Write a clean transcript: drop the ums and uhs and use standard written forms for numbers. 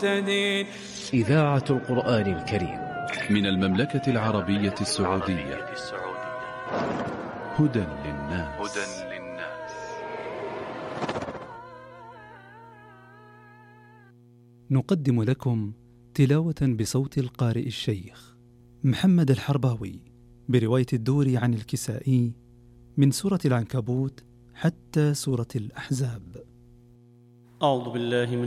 مهتدين. إذاعة القرآن الكريم من المملكة العربية السعودية. هدى للناس. نقدم لكم تلاوة بصوت القارئ الشيخ محمد الحرباوي برواية الدوري عن الكسائي من سورة العنكبوت حتى سورة الأحزاب. أعوذ بالله من